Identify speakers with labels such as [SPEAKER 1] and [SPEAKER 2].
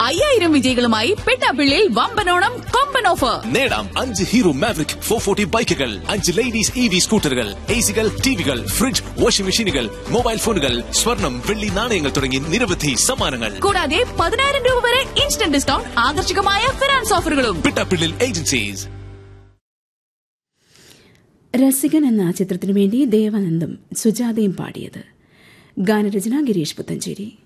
[SPEAKER 1] 5000 വിജയികളുമായി പെട്ടാപ്പിള്ളിയിൽ വമ്പനോണം കൊമ്പൻ ഓഫർ.
[SPEAKER 2] നേടാം 5 hero maverick 440 ബൈക്കുകൾ, 5 ലേഡീസ് EV സ്കൂട്ടറുകൾ, എസികൾ, ടിവികൾ, ഫ്രിഡ്ജ്, വാഷിംഗ് മെഷീനുകൾ, മൊബൈൽ ഫോണുകൾ, സ്വർണം, വെള്ളി നാണയങ്ങൾ തുടങ്ങി നിരവധി സമ്മാനങ്ങൾ.
[SPEAKER 1] കൂടാതെ 10000 രൂപ വരെ ഇൻസ്റ്റന്റ് ഡിസ്കൗണ്ട്, ആകർഷകമായ ഫിനാൻസ് ഓഫറുകളും.
[SPEAKER 2] പെട്ടാപ്പിള്ളിൽ ഏജൻസീസ്.
[SPEAKER 3] രസികൻ എന്ന ചിത്രത്തിനു വേണ്ടി ദേവാനന്ദും സുജാതയും പാടിയത്. ഗാനരചന ഗിരീഷ് പുത്തഞ്ചേരി.